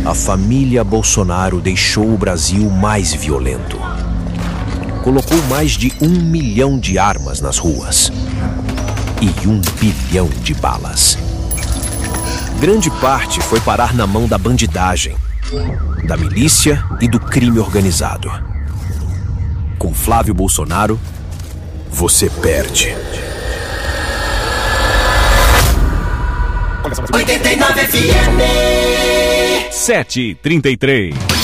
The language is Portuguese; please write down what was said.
a família Bolsonaro deixou o Brasil mais violento. Colocou mais de 1 milhão de armas nas ruas e 1 bilhão de balas. Grande parte foi parar na mão da bandidagem, da milícia e do crime organizado. Com Flávio Bolsonaro, você perde. 89 FM 7h33.